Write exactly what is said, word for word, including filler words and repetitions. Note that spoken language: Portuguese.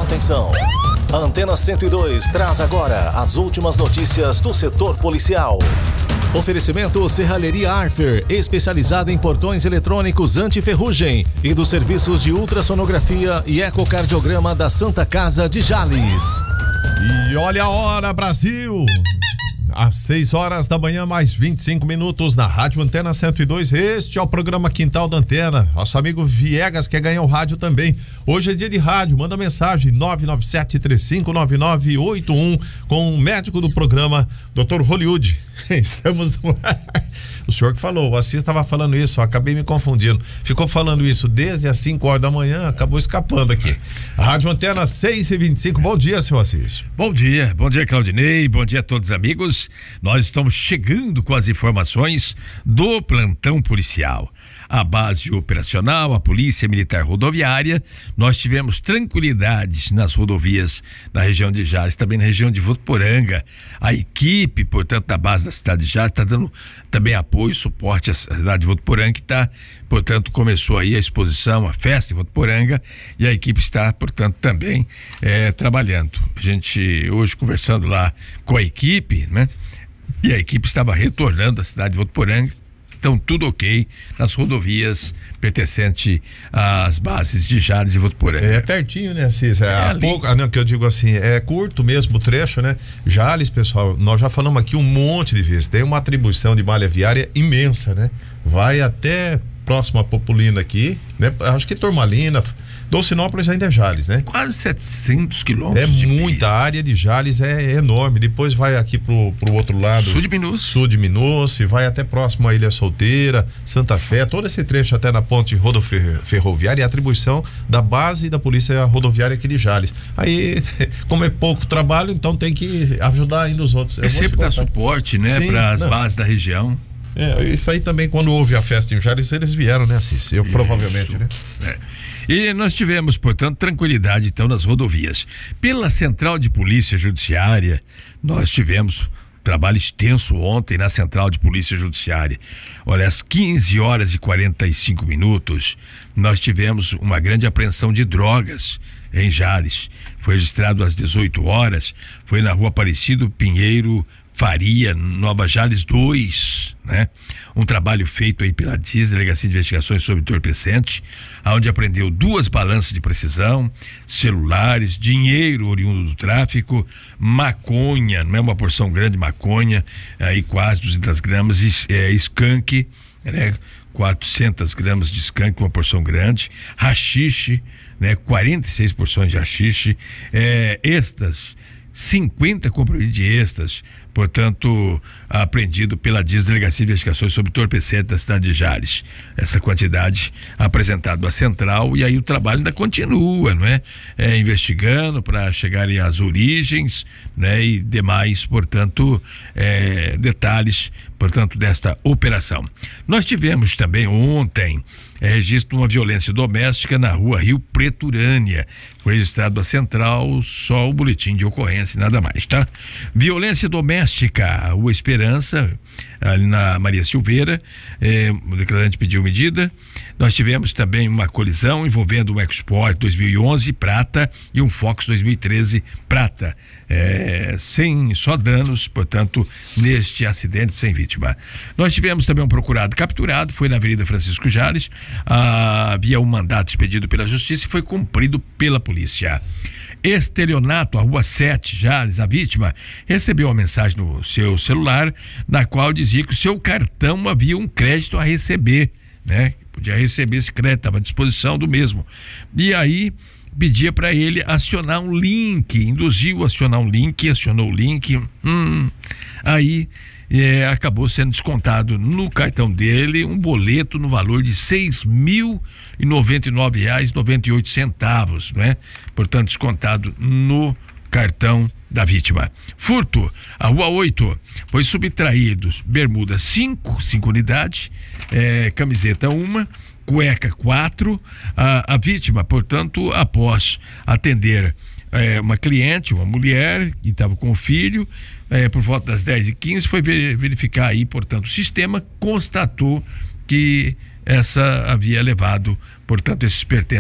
Atenção! A Antena cento e dois traz agora as últimas notícias do setor policial. Oferecimento Serralheria Arfer, especializada em portões eletrônicos anti-ferrugem, e dos serviços de ultrassonografia e ecocardiograma da Santa Casa de Jales. E olha a hora, Brasil! Às seis horas da manhã, mais vinte e cinco minutos na Rádio Antena cento e dois. Este é o programa Quintal da Antena. Nosso amigo Viegas quer ganhar o rádio também. Hoje é dia de rádio. Manda mensagem nove nove sete três cinco nove nove oito um com o médico do programa, doutor Hollywood. Estamos no ar. O senhor que falou, o Assis estava falando isso, eu acabei me confundindo. Ficou falando isso desde as cinco horas da manhã, acabou escapando aqui. Rádio Antena seis e vinte e cinco. Bom dia, seu Assis. Bom dia, bom dia, Claudinei, bom dia a todos os amigos. Nós estamos chegando com as informações do plantão policial. A base operacional, a Polícia Militar Rodoviária, nós tivemos tranquilidades nas rodovias na região de Jales, também na região de Votuporanga. A equipe, portanto, da base da cidade de Jales está dando também apoio, suporte à cidade de Votuporanga, que está, portanto, começou aí a exposição, a festa em Votuporanga, e a equipe está, portanto, também é, trabalhando. A gente, hoje, conversando lá com a equipe, né? E a equipe estava retornando à cidade de Votuporanga. Então, tudo ok nas rodovias pertencente às bases de Jales e Votuporanga. É pertinho, né, Assis? É, é pouco, não, que eu digo assim, é curto mesmo o trecho, né? Jales, pessoal, nós já falamos aqui um monte de vezes, tem uma atribuição de malha viária imensa, né? Vai até próximo a Populina aqui, né? Acho que Turmalina, Dolcinópolis ainda é Jales, né? Quase setecentos quilômetros. É muita, pista. A área de Jales é enorme. Depois vai aqui pro, pro outro lado. Sul de Minus. Sul de Minus, vai até próximo à Ilha Solteira, Santa Fé, todo esse trecho até na ponte rodoferroviária, e a atribuição da base da Polícia Rodoviária aqui de Jales. Aí, como é pouco trabalho, então tem que ajudar ainda os outros. É sempre dar suporte, né? Para as bases da região. É, isso aí também, quando houve a festa em Jales, eles vieram, né, Assis? Eu, provavelmente, né? É. E nós tivemos, portanto, tranquilidade, então, nas rodovias. Pela Central de Polícia Judiciária, nós tivemos trabalho extenso ontem na Central de Polícia Judiciária. Olha, às quinze horas e quarenta e cinco minutos, nós tivemos uma grande apreensão de drogas em Jales. Foi registrado às dezoito horas, foi na rua Aparecido Pinheiro Faria, Nova Jales dois, né? Um trabalho feito aí pela D I S, Delegacia de Investigações sobre Entorpecente, onde apreendeu duas balanças de precisão, celulares, dinheiro oriundo do tráfico, maconha, não é uma porção grande de maconha, aí quase duzentas gramas, e, é, skunk, né? quatrocentas gramas de skunk, uma porção grande, haxixe, né? quarenta e seis porções de haxixe, é, estas, cinquenta comprimidos de estas, portanto, apreendido pela D I S, Delegacia de Investigações sobre Entorpecente da cidade de Jales. Essa quantidade apresentada à central, e aí o trabalho ainda continua, não é? É, investigando para chegarem às origens, né? E demais, portanto, é, detalhes, portanto, desta operação. Nós tivemos também ontem é, registro de uma violência doméstica na rua Rio Preto Urânia. Foi registrado a central, só o boletim de ocorrência, nada mais, tá? Violência doméstica, Rua Esperança, ali na Maria Silveira, é, o declarante pediu medida. Nós tivemos também uma colisão envolvendo um EcoSport dois mil e onze prata e um Fox dois mil e treze prata, é, sem só danos, portanto, neste acidente, sem vítima. Nós tivemos também um procurado capturado, foi na Avenida Francisco Jales, ah, havia um mandato expedido pela Justiça e foi cumprido pela polícia. Estelionato, a Rua sete, Jales, a vítima recebeu uma mensagem no seu celular, na qual dizia que o seu cartão havia um crédito a receber, né? Podia receber esse crédito, estava à disposição do mesmo. E aí pedia para ele acionar um link, induziu a acionar um link, acionou o link, hum, aí é, acabou sendo descontado no cartão dele um boleto no valor de seis mil e noventa e nove reais e noventa e oito centavos, né? Portanto, descontado no cartão da vítima. Furto, a Rua oito, foi subtraídos bermuda cinco, cinco unidades, é, camiseta uma, cueca quatro. A, a vítima, portanto, após atender é, uma cliente, uma mulher que estava com o filho, é, por volta das dez e quinze, foi verificar aí, portanto, o sistema constatou que essa havia levado, portanto, esses pertences